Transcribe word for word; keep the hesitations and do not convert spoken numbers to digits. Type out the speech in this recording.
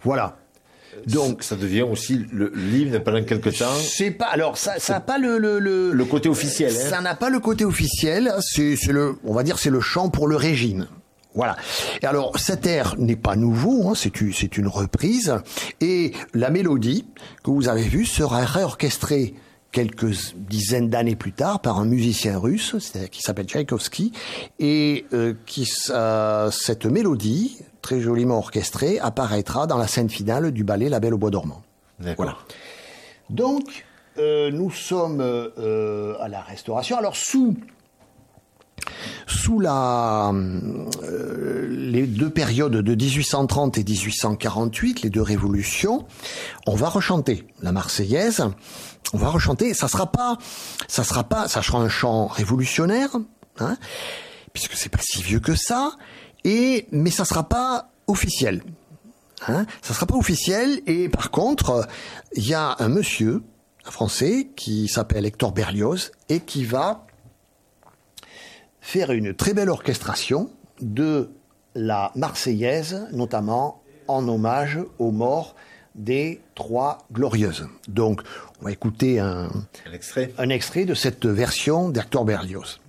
Voilà. Donc ça devient aussi le l'hymne pendant quelque temps. C'est pas alors ça ça n'a pas le le, le le côté officiel. Hein. Ça n'a pas le côté officiel. C'est c'est le on va dire c'est le chant pour le régime. Voilà. Et alors cet air n'est pas nouveau, hein, c'est une c'est une reprise et la mélodie que vous avez vue sera réorchestrée quelques dizaines d'années plus tard par un musicien russe, c'est-à-dire qui s'appelle Tchaïkovski, et euh, qui euh, cette mélodie très joliment orchestrée apparaîtra dans la scène finale du ballet La Belle au bois dormant. D'accord. Voilà. Donc euh, nous sommes euh, à la Restauration. Alors sous sous la euh, les deux périodes de dix-huit cent trente et dix-huit cent quarante-huit, les deux révolutions, on va rechanter la Marseillaise. On va rechanter, ça sera pas, ça sera pas, ça sera un chant révolutionnaire, hein, puisque c'est pas si vieux que ça, et mais ça sera pas officiel, hein, ça sera pas officiel. Et par contre, il y a un monsieur, un Français, qui s'appelle Hector Berlioz et qui va faire une très belle orchestration de la Marseillaise, notamment en hommage aux morts des Trois Glorieuses. Donc, on va écouter un, un extrait, un extrait de cette version d'Hector Berlioz.